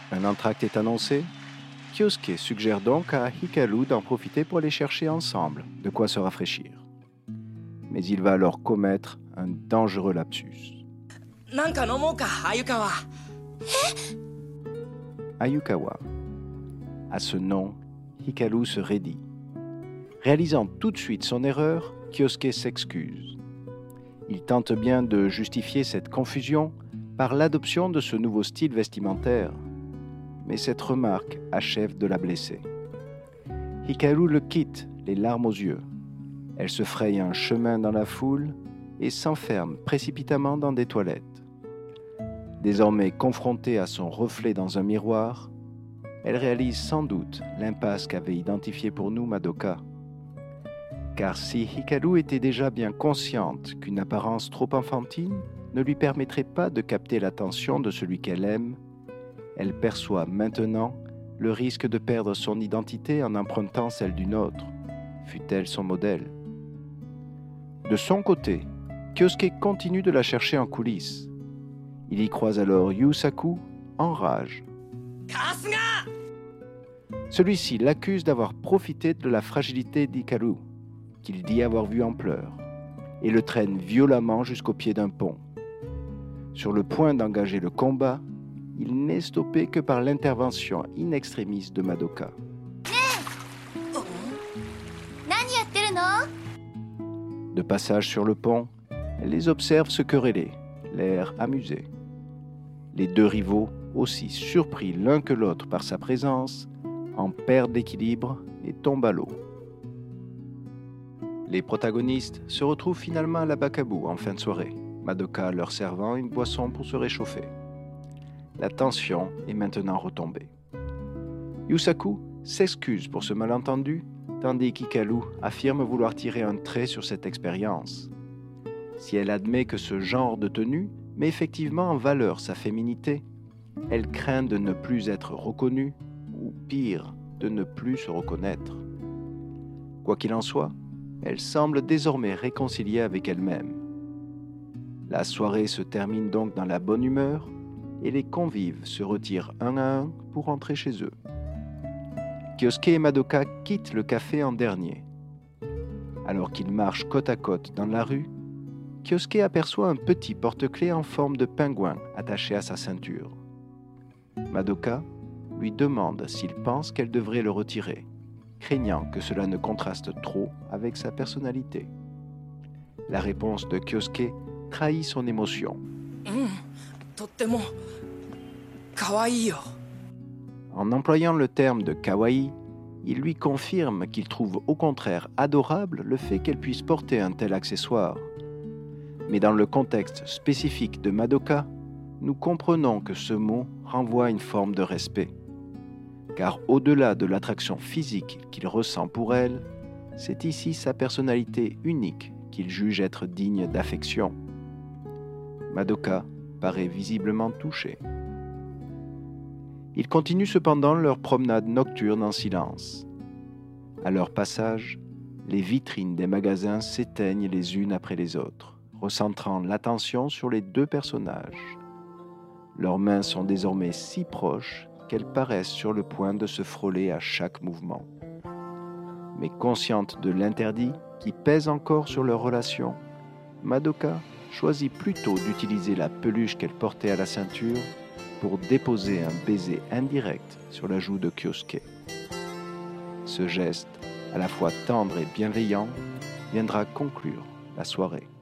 Un entracte est annoncé. Kyosuke suggère donc à Hikaru d'en profiter pour aller chercher ensemble de quoi se rafraîchir. Mais il va alors commettre un dangereux lapsus. Ayukawa. À ce nom, Hikaru se raidit. Réalisant tout de suite son erreur, Kyosuke s'excuse. Il tente bien de justifier cette confusion par l'adoption de ce nouveau style vestimentaire, mais cette remarque achève de la blesser. Hikaru le quitte, les larmes aux yeux. Elle se fraye un chemin dans la foule et s'enferme précipitamment dans des toilettes. Désormais confrontée à son reflet dans un miroir, elle réalise sans doute l'impasse qu'avait identifiée pour nous Madoka. Car si Hikaru était déjà bien consciente qu'une apparence trop enfantine ne lui permettrait pas de capter l'attention de celui qu'elle aime, elle perçoit maintenant le risque de perdre son identité en empruntant celle d'une autre, fût-elle son modèle. De son côté, Kyosuke continue de la chercher en coulisses. Il y croise alors Yusaku en rage. Celui-ci l'accuse d'avoir profité de la fragilité d'Hikaru, qu'il dit avoir vue en pleurs, et le traîne violemment jusqu'au pied d'un pont. Sur le point d'engager le combat, il n'est stoppé que par l'intervention in extremis de Madoka. De passage sur le pont, elle les observe se quereller, l'air amusé. Les deux rivaux, aussi surpris l'un que l'autre par sa présence, en perdent l'équilibre et tombent à l'eau. Les protagonistes se retrouvent finalement à la Bakabu en fin de soirée, Madoka leur servant une boisson pour se réchauffer. La tension est maintenant retombée. Yusaku s'excuse pour ce malentendu, tandis qu'Hikaru affirme vouloir tirer un trait sur cette expérience. Si elle admet que ce genre de tenue met effectivement en valeur sa féminité, elle craint de ne plus être reconnue, ou pire, de ne plus se reconnaître. Quoi qu'il en soit, elle semble désormais réconciliée avec elle-même. La soirée se termine donc dans la bonne humeur et les convives se retirent un à un pour rentrer chez eux. Kyosuke et Madoka quittent le café en dernier. Alors qu'ils marchent côte à côte dans la rue, Kyosuke aperçoit un petit porte-clés en forme de pingouin attaché à sa ceinture. Madoka lui demande s'il pense qu'elle devrait le retirer, craignant que cela ne contraste trop avec sa personnalité. La réponse de Kyosuke trahit son émotion. En employant le terme de kawaii, il lui confirme qu'il trouve au contraire adorable le fait qu'elle puisse porter un tel accessoire. Mais dans le contexte spécifique de Madoka, nous comprenons que ce mot renvoie à une forme de respect. Car au-delà de l'attraction physique qu'il ressent pour elle, c'est ici sa personnalité unique qu'il juge être digne d'affection. Madoka paraît visiblement touchée. Ils continuent cependant leur promenade nocturne en silence. À leur passage, les vitrines des magasins s'éteignent les unes après les autres, recentrant l'attention sur les deux personnages. Leurs mains sont désormais si proches qu'elles paraissent sur le point de se frôler à chaque mouvement. Mais consciente de l'interdit qui pèse encore sur leur relation, Madoka choisit plutôt d'utiliser la peluche qu'elle portait à la ceinture pour déposer un baiser indirect sur la joue de Kyosuke. Ce geste, à la fois tendre et bienveillant, viendra conclure la soirée.